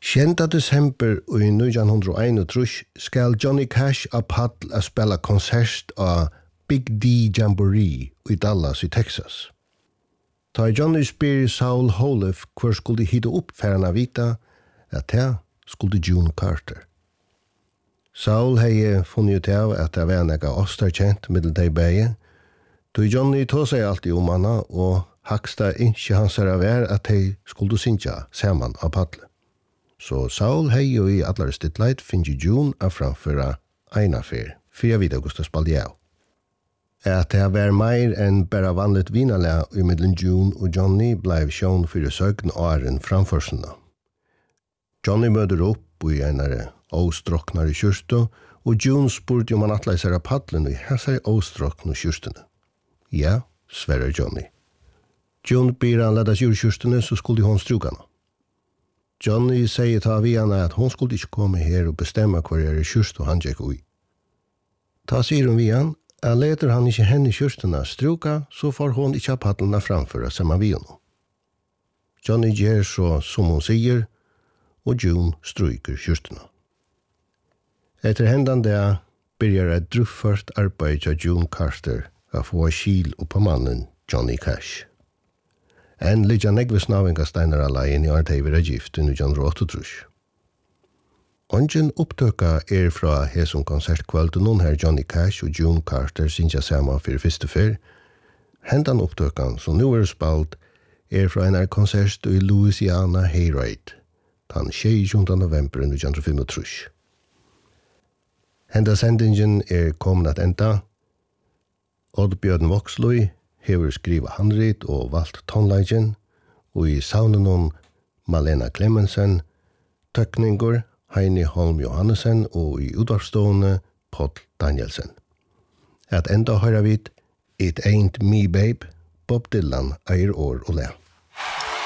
10. december i 1931 skal Johnny Cash av Pall a spela konsert av Big D Jamboree i Dallas i Texas. Ta Johnny spyr Saul Holof hvor skulle hita upp färna vita at det skulle June Carter. Saul hei funnet ut av at det var nega ostarkjent middel de beie, då Johnny tog seg alltid om hana og haksta ikke hans er av at de skulle synja saman av Pall. Så Saul hei jo i allar stittleit finnes June av framføra einafer, for jeg vet hvordan det spalde av. At det var mer enn bara vanligt vinalea i middelen June og Johnny blei sjån fyrir søgn åren framførsena. Johnny møter opp i enare åstroknare kyrstu, og June spurte om han atleisar av Pallen i hessar åstrokna kyrstene. Ja, sverre Johnny. June ber han leda kyrstene, så skulle hon strukana. Johnny sier ta vi henne at hon skulle ikke komme her og bestemme hver kyrstu han gikk ui. Ta sier hun vi han, at leter han ikke henne kyrstene struka, så får hon ikke ha Pallena framføre sammen vi henne. Johnny gjør så som hon sier, og June stryker kyrstene. Etter hendan det börjar et druffart arbeid av June Carter å få skil på mannen Johnny Cash. En ligger negvis navinga steinar alene i arteiver av gift i 1988. Ongen opptøka fra hesom konsertkveld noen her Johnny Cash og June Carter sinja sama for første fyr. Hendan opptøkan som nu spalt fra en konsert i Louisiana Hayride, den 26. november 1935. Henda sendingen kommet at enda. Oddbjørn Voksløy hever skriva handrit og valgt tonleiken, og i saunen Malena Clemensen, tøkninger Heini Holm Johannesen og i utvarstående Paul Danielsen. At enda høyra vid It Ain't Me Babe, Bob Dylan eier år og le.